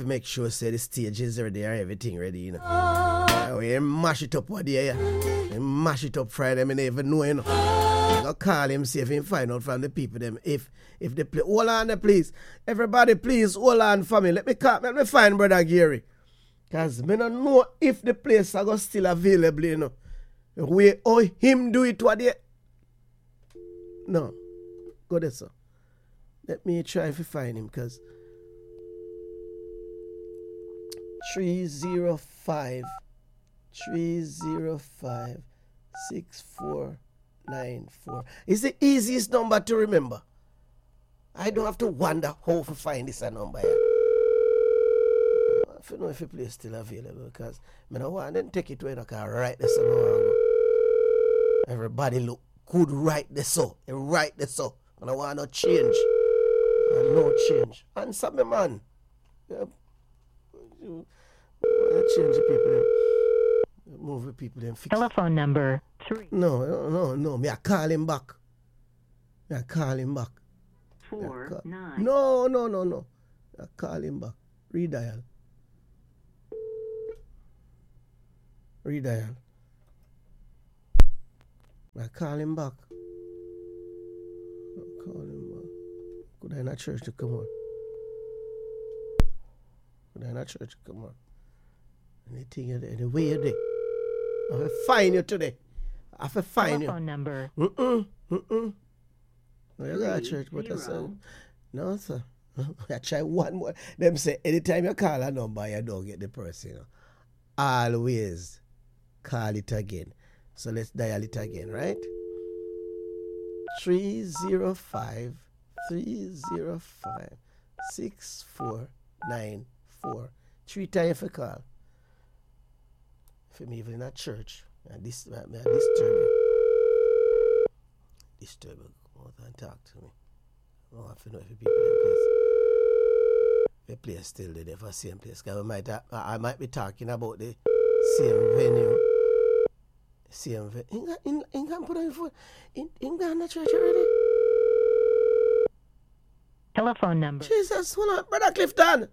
to make sure say the stage is ready or everything ready, you know. We mash it up one day, yeah. We mash it up Friday, I never even know, you know. I go call him, see if he find out from the people them if they play. Hold on there, please. Everybody, please, hold on for me. Let me find Brother Gary. Because I don't know if the place are still available, you know. We owe him do it what day. No. Go there, sir. Let me try to find him, because 305 6494 is the easiest number to remember. I don't have to wonder how to find this number here. I don't know if the place is still available, because I don't want to take it where I can write this on. Everybody look good right this so. Right this so. And I want no change. And no change. Answer me, man. Yeah. Change the people then. Move the people then. Fix Telephone number 3. No. Me I call him back. 49. No. I call him back. Redial. I call him back. Could I not church to come on? Anything you there, the way you there. I have to find you today. I have to find Telephone you. number. No, you got a church, but I said, no, sir. I try one more. Them say, anytime you call a number, you don't get the person. You know. Always call it again. So let's dial it again, right? 305 6494. 3 times for call. If I'm even in a church, and this disturb you. Disturb you. Come out and talk to me. I don't have to know if the people in place. The place still there for the same place. Because I might be talking about the same venue. In can put on your phone. In the church already. Telephone number. Jesus, hold on. Brother Clifton.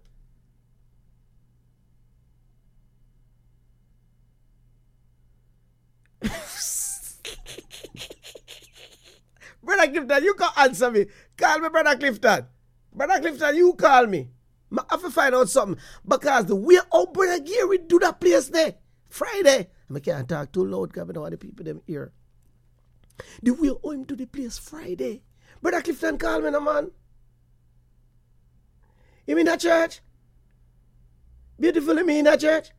Brother Clifton, you can answer me. Call me, Brother Clifton. Brother Clifton, you call me. I have to find out something. Because the way how Brother Gary do that place there, Friday, I can't talk too loud because I don't want the people them here. The way how him do the place Friday. Brother Clifton, call me, no man. You mean that church? Beautiful, you mean that church?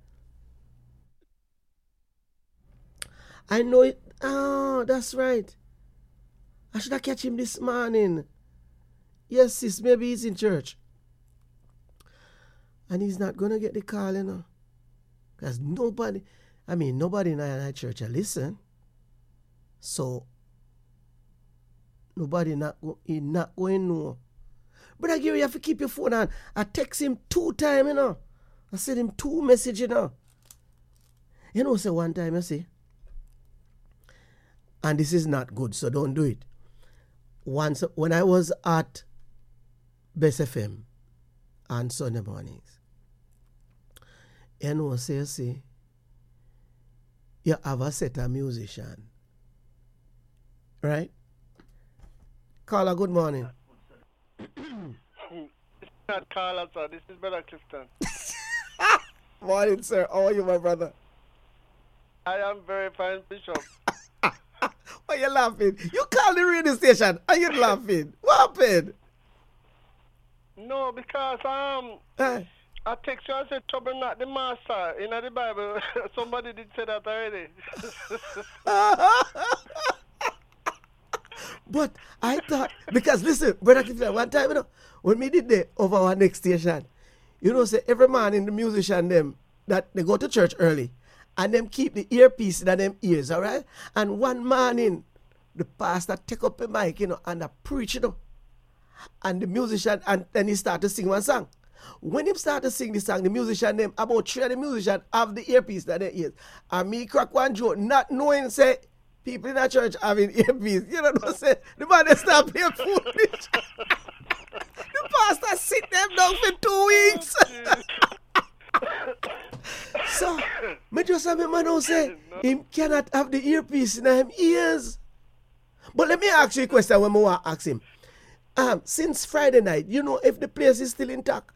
I know it. Oh, that's right. I should have catch him this morning. Yes, sis, maybe he's in church. And he's not going to get the call, you know. Because nobody in our church listen. So, nobody not going to know. Brother Gary, you have to keep your phone on. I text him 2 times, you know. I send him 2 messages, you know. You know, say one time, you see. And this is not good, so don't do it. Once, when I was at Best FM on Sunday mornings, you know, say, you have a set of musician. Right? Carla, good morning. It's not Carla, sir. This is Brother Clifton. Morning, sir. How are you, my brother? I am very fine, Bishop. Why you laughing? You call the radio station and you laughing. What happened? No, because I text you and said trouble not the master. In the Bible, somebody did say that already. But I thought, because listen, Brother Clifton, one time, you know, when we did that over our next station, you know, say every man in the musician them that they go to church early and them keep the earpiece in them ears, all right? And one morning, the pastor take up a mic, you know, and preach, you know. And the musician, and then he start to sing one song. When he start to sing the song, the musician them, about 3 of the musicians have the earpiece in their ears. And me crack one joke, not knowing, say, people in the church having earpiece. You know what I'm saying? The man they start playing foolish. The pastor sit them down for 2 weeks. just remember now say, him cannot have the earpiece in his ears. But let me ask you a question when I want to ask him. Since Friday night, you know if the place is still intact?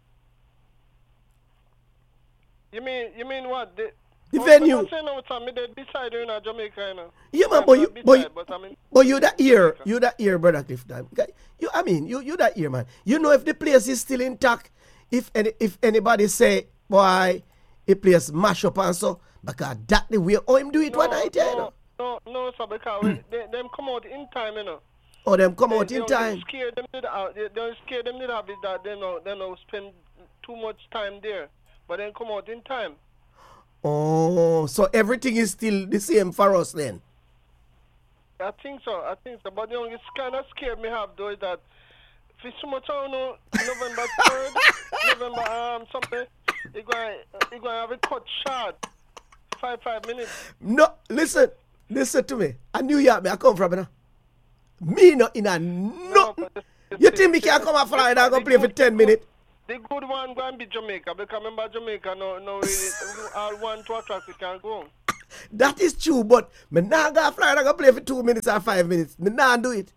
You mean what? The venue. I'm saying beside you in Jamaica, you know. Yeah, man, but you that ear, Brother Clifton. You that ear, man. You know if the place is still intact, if anybody say, boy, the place mash up and so, because that the way him do it one night, you know. No, sir, because them come out in time, you know. Oh, them come out in time. They don't scare them to have it that they don't spend too much time there, but then come out in time. Oh, so everything is still the same for us then? I think so. But the only kind of scared me have though is that for so much I know November 3rd, November something, you're going to have it cut short. 5 minutes. No, listen to me. I New York, I come from, you know. Me not in a no. You think me can come to Florida and go play for 10 minutes? The good one going to be Jamaica, because remember Jamaica, no really, all 1 to attract, we can go. That is true, but me not go to Florida and go play for 2 minutes or 5 minutes. Me not do it.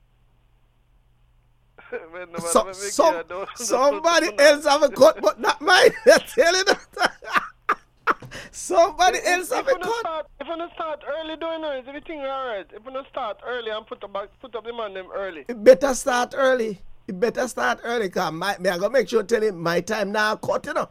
Somebody else have a cut, but not mine. I tell you that. Somebody else have a cut. If you don't start early doing it, everything all right. If you don't start early and put up the man them early. It better start early. Because I gotta make sure tell him my time now cut, you know.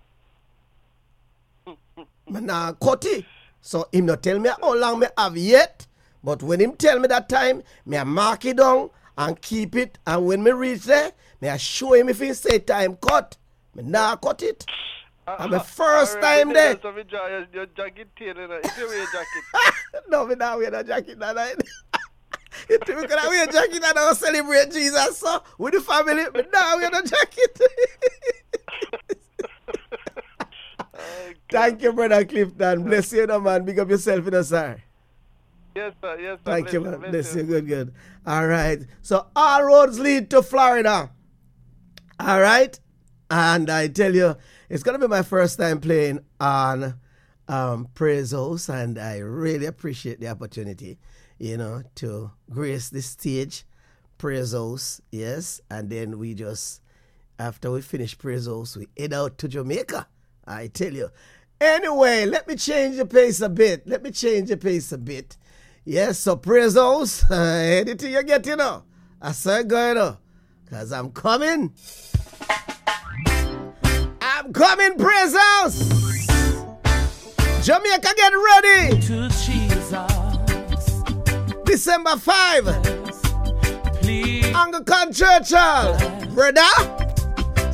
Now cut it. So him not tell me how long me have yet. But when him tell me that time, me I mark it down and keep it. And when me reach there, me I show him if he say time cut. Me now cut it. And the first time there. Your jacket, you know. If you wear your jacket. No, me now wear a jacket that night. You think we can wear a jacket and I'll celebrate Jesus, so with the family, but now wear a jacket. Thank you, Brother Clifton. Bless you, man. Big up yourself, you know, sir. Yes, sir. Thank you, man. Bless you. Good. All right. So all roads lead to Florida. All right. And I tell you, it's going to be my first time playing on Praise House, and I really appreciate the opportunity, you know, to grace the stage, Praise House, yes. And then we just, after we finish Praise House, we head out to Jamaica, I tell you. Anyway, let me change the pace a bit. Yes, so Praise House, anything you get, you know. I said, go, you know, because I'm coming. Praise House. Jamaica, get ready. To Jesus. December 5. Please. Anglican Church Hall. Brother.